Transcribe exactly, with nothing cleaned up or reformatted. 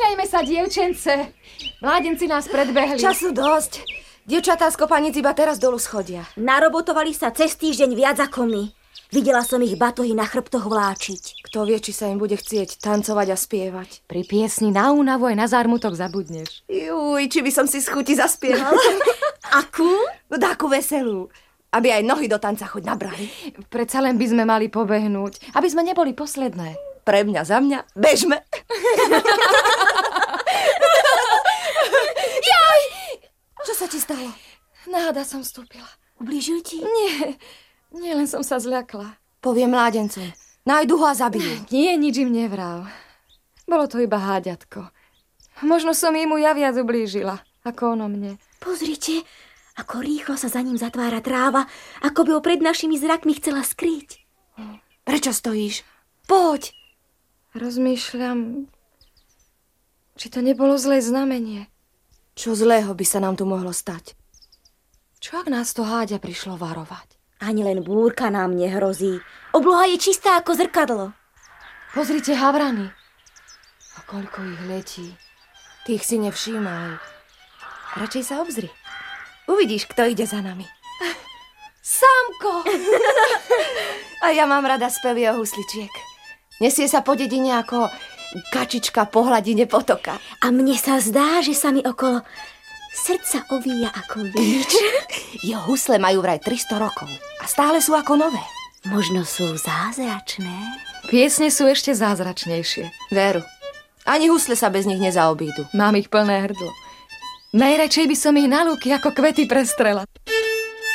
Zbierajme sa, dievčence. Mládenci nás predbehli. Času dosť. Dievčatá z kopanic iba teraz dolu schodia. Narobotovali sa cez týždeň viac ako my. Videla som ich batohy na chrbtoch vláčiť. Kto vie, či sa im bude chcieť tancovať a spievať. Pri piesni Na únavu aj na zármutok zabudneš. Juj, či by som si z chuti zaspievala. Akú? No takú veselú. Aby aj nohy do tanca choď nabrali. Predsa len by sme mali pobehnúť, aby sme neboli posledné. Pre mňa, za mňa, bežme. Jaj! Čo sa ti stalo? Náhoda som vstúpila. Ublížil ti? Nie, nie len som sa zľakla. Poviem mládencom. Nájdu ho a zabijú. Nie, nič im nevrav. Bolo to iba háďatko. Možno som im ja viac ublížila, ako ono mne. Pozrite, ako rýchlo sa za ním zatvára tráva, ako by ho pred našimi zrakmi chcela skryť. Prečo stojíš? Poď. Rozmýšľam, či to nebolo zlé znamenie. Čo zlého by sa nám tu mohlo stať? Čo ak nás to háďa prišlo varovať? Ani len búrka nám nehrozí. Obloha je čistá ako zrkadlo. Pozrite havrany. A koľko ich letí. Tých si nevšímaj. Radšej sa obzri. Uvidíš, kto ide za nami. Sámko! A ja mám rada spevy o husličiek. Nesie sa po dedine ako kačička po hladine potoka. A mne sa zdá, že sa mi okolo srdca ovíja ako vinič. Jeho husle majú vraj tristo rokov a stále sú ako nové. Možno sú zázračné. Piesne sú ešte zázračnejšie. Veru, ani husle sa bez nich nezaobídu. Mám ich plné hrdlo. Najradšej by som ich na lúky ako kvety prestrela.